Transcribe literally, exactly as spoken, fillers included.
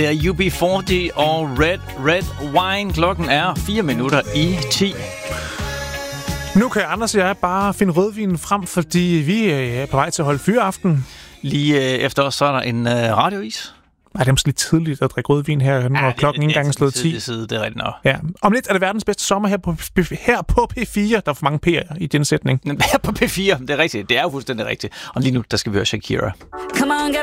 Det er U B fyrre og Red Red Wine. Klokken er fire minutter i ti. Nu kan Anders og jeg bare finde rødvinen frem, fordi vi er på vej til at holde fyreaften. Lige øh, efter os, så er der en øh, radiois. Ej, det er måske lidt tidligt at drikke rødvin her, når ja, klokken ikke engang er slået ti. Side, det er rigtigt nok. Ja. Om lidt er det verdens bedste sommer her på, her på P fire. Der er for mange P'er i den sætning. Her på P fire, det er rigtigt. Det er jo fuldstændig rigtigt. Og lige nu, der skal vi høre Shakira. Come on,